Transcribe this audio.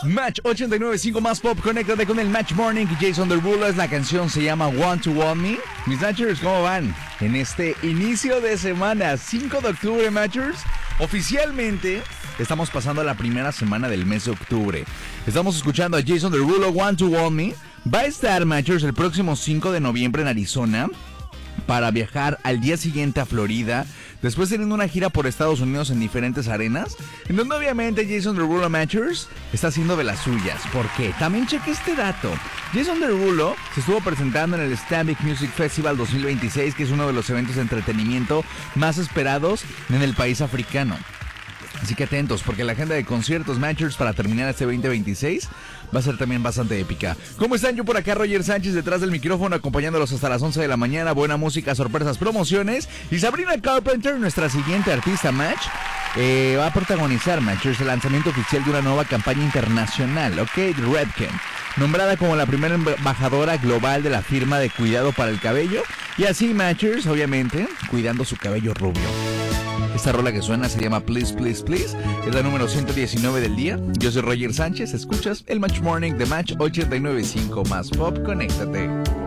Match 89.5 más pop, conéctate con el Match Morning y Jason Derulo. La canción se llama Want to Want Me. Mis Matchers, ¿cómo van? En este inicio de semana, 5 de octubre, Matchers. Oficialmente estamos pasando a la primera semana del mes de octubre. Estamos escuchando a Jason Derulo, Want to Want Me. Va a estar, Matchers, el próximo 5 de noviembre en Arizona para viajar al día siguiente a Florida, después teniendo una gira por Estados Unidos en diferentes arenas, en donde obviamente Jason Derulo, Matchers, está haciendo de las suyas. ¿Por qué? También cheque este dato. Jason Derulo se estuvo presentando en el Istanbul Music Festival 2026, que es uno de los eventos de entretenimiento más esperados en el país africano. Así que atentos, porque la agenda de conciertos, Matchers, para terminar este 2026 va a ser también bastante épica. ¿Cómo están? Yo por acá, Roger Sánchez, detrás del micrófono, acompañándolos hasta las 11 de la mañana. Buena música, sorpresas, promociones. Y Sabrina Carpenter, nuestra siguiente artista, Match, va a protagonizar, Matchers, el lanzamiento oficial de una nueva campaña internacional, ¿ok? Redken, nombrada como la primera embajadora global de la firma de cuidado para el cabello. Y así, Matchers, obviamente, cuidando su cabello rubio. Esta rola que suena se llama Please, Please, Please. Es la número 119 del día. Yo soy Roger Sánchez. Escuchas el Match Morning de Match 89.5 más Pop. Conéctate.